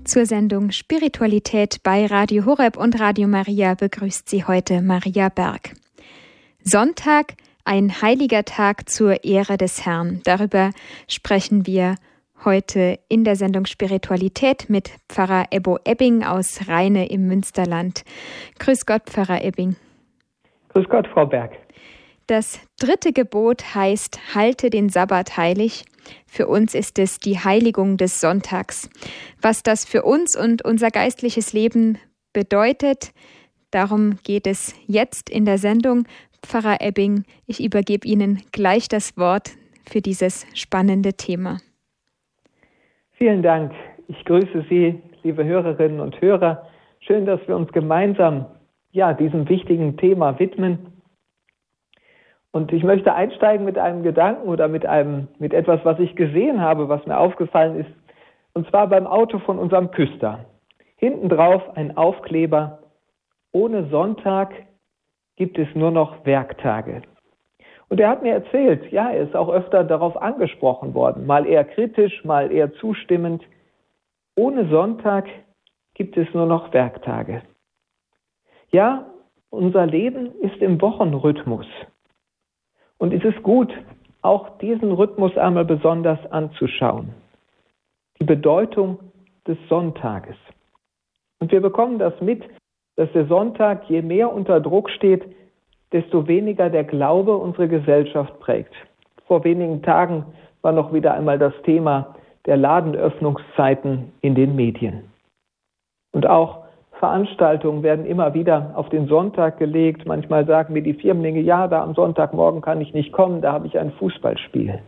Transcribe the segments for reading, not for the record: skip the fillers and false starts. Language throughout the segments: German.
Zur Sendung Spiritualität bei Radio Horeb und Radio Maria begrüßt Sie heute Maria Berg. Sonntag, ein heiliger Tag zur Ehre des Herrn. Darüber sprechen wir heute in der Sendung Spiritualität mit Pfarrer Ebbo Ebbing aus Rheine im Münsterland. Grüß Gott, Pfarrer Ebbing. Grüß Gott, Frau Berg. Das 3. Gebot heißt, halte den Sabbat heilig. Für uns ist es die Heiligung des Sonntags. Was das für uns und unser geistliches Leben bedeutet, darum geht es jetzt in der Sendung. Pfarrer Ebbing, ich übergebe Ihnen gleich das Wort für dieses spannende Thema. Vielen Dank. Ich grüße Sie, liebe Hörerinnen und Hörer. Schön, dass wir uns gemeinsam diesem wichtigen Thema widmen. Und ich möchte einsteigen mit einem Gedanken oder mit etwas, was ich gesehen habe, was mir aufgefallen ist. Und zwar beim Auto von unserem Küster. Hinten drauf ein Aufkleber: Ohne Sonntag gibt es nur noch Werktage. Und er hat mir erzählt, er ist auch öfter darauf angesprochen worden, mal eher kritisch, mal eher zustimmend. Ohne Sonntag gibt es nur noch Werktage. Ja, unser Leben ist im Wochenrhythmus. Und es ist gut, auch diesen Rhythmus einmal besonders anzuschauen. Die Bedeutung des Sonntages. Und wir bekommen das mit, dass der Sonntag, je mehr unter Druck steht, desto weniger der Glaube unsere Gesellschaft prägt. Vor wenigen Tagen war noch wieder einmal das Thema der Ladenöffnungszeiten in den Medien. Und auch Veranstaltungen werden immer wieder auf den Sonntag gelegt. Manchmal sagen mir die Firmlinge, da am Sonntagmorgen kann ich nicht kommen, da habe ich ein Fußballspiel.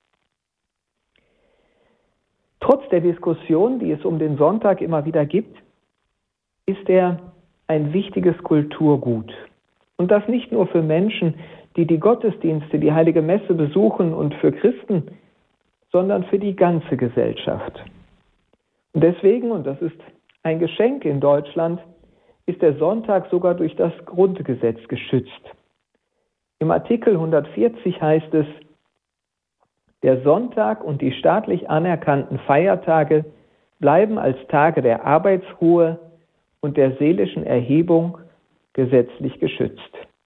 Trotz der Diskussion, die es um den Sonntag immer wieder gibt, ist er ein wichtiges Kulturgut. Und das nicht nur für Menschen, die die Gottesdienste, die Heilige Messe besuchen und für Christen, sondern für die ganze Gesellschaft. Und deswegen, und das ist ein Geschenk in Deutschland, ist der Sonntag sogar durch das Grundgesetz geschützt. Im Artikel 140 heißt es: Der Sonntag und die staatlich anerkannten Feiertage bleiben als Tage der Arbeitsruhe und der seelischen Erhebung gesetzlich geschützt.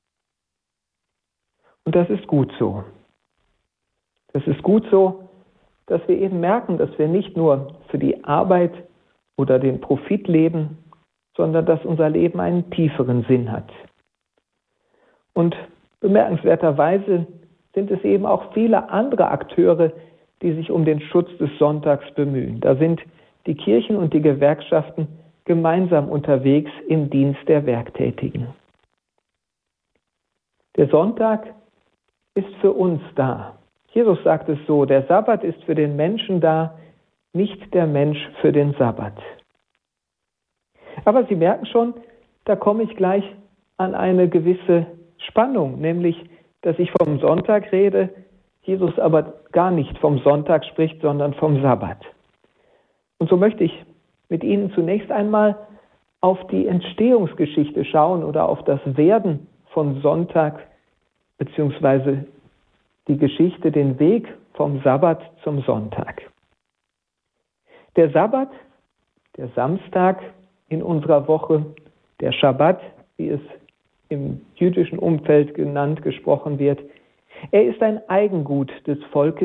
Und das ist gut so. Das ist gut so, dass wir eben merken, dass wir nicht nur für die Arbeit oder den Profit leben, sondern dass unser Leben einen tieferen Sinn hat. Und bemerkenswerterweise sind es eben auch viele andere Akteure, die sich um den Schutz des Sonntags bemühen. Da sind die Kirchen und die Gewerkschaften gemeinsam unterwegs im Dienst der Werktätigen. Der Sonntag ist für uns da. Jesus sagt es so: Der Sabbat ist für den Menschen da, nicht der Mensch für den Sabbat. Aber Sie merken schon, da komme ich gleich an eine gewisse Spannung, nämlich, dass ich vom Sonntag rede, Jesus aber gar nicht vom Sonntag spricht, sondern vom Sabbat. Und so möchte ich mit Ihnen zunächst einmal auf die Entstehungsgeschichte schauen oder auf das Werden von Sonntag, beziehungsweise die Geschichte, den Weg vom Sabbat zum Sonntag. Der Sabbat, der Samstag in unserer Woche, der Schabbat, wie es im jüdischen Umfeld gesprochen wird, er ist ein Eigengut des Volkes